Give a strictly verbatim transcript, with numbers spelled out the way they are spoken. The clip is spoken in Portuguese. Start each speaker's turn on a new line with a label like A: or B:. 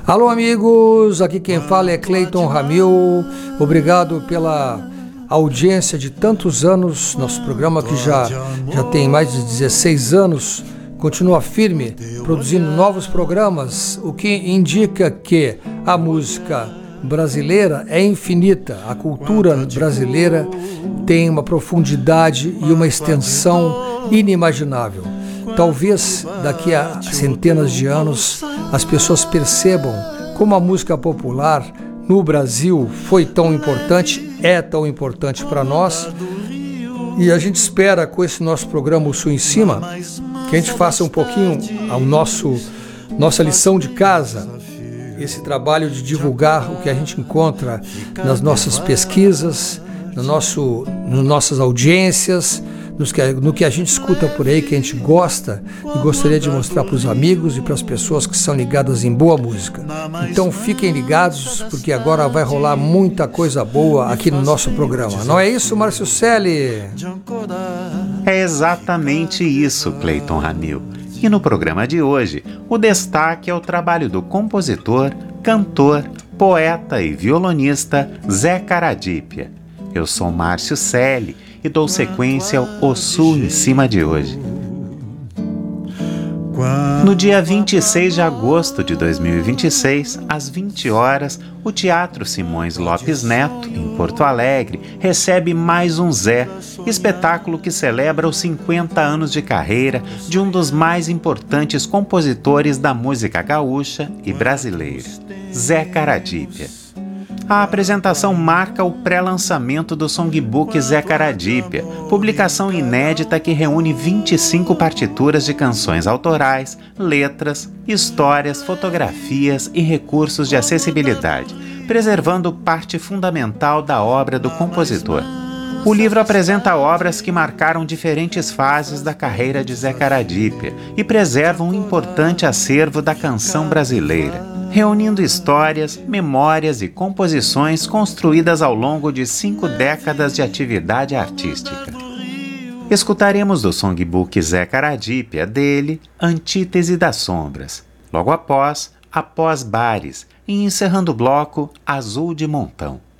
A: Alô amigos, aqui quem fala é Cleiton Ramil. Obrigado pela audiência de tantos anos. Nosso programa que já, já tem mais de dezesseis anos continua firme, produzindo novos programas, o que indica que a música brasileira é infinita. A cultura brasileira tem uma profundidade e uma extensão inimaginável. Talvez daqui a centenas de anos as pessoas percebam como a música popular no Brasil foi tão importante, é tão importante para nós, e a gente espera com esse nosso programa O Sul em Cima que a gente faça um pouquinho a nosso, nossa lição de casa, esse trabalho de divulgar o que a gente encontra nas nossas pesquisas, no nosso, nas nossas audiências, nos que, no que a gente escuta por aí, que a gente gosta e gostaria de mostrar para os amigos e para as pessoas que são ligadas em boa música. Então fiquem ligados, porque agora vai rolar muita coisa boa aqui no nosso programa. Não é isso, Márcio Selle?
B: É exatamente isso, Cleiton Ramil. E no programa de hoje, o destaque é o trabalho do compositor, cantor, poeta e violonista Zé Caradípia. Eu sou Márcio Selle e dou sequência ao O Sul em Cima de hoje. No dia vinte e seis de agosto de dois mil e vinte e seis, às vinte horas, o Teatro Simões Lopes Neto, em Porto Alegre, recebe Mais um Zé, espetáculo que celebra os cinquenta anos de carreira de um dos mais importantes compositores da música gaúcha e brasileira, Zé Caradípia. A apresentação marca o pré-lançamento do songbook Zé Caradípia, publicação inédita que reúne vinte e cinco partituras de canções autorais, letras, histórias, fotografias e recursos de acessibilidade, preservando parte fundamental da obra do compositor. O livro apresenta obras que marcaram diferentes fases da carreira de Zé Caradípia e preserva um importante acervo da canção brasileira, reunindo histórias, memórias e composições construídas ao longo de cinco décadas de atividade artística. Escutaremos do songbook Zé Caradípia dele, Antítese das Sombras, logo após, Após Bares, e encerrando o bloco, Azul de Montão.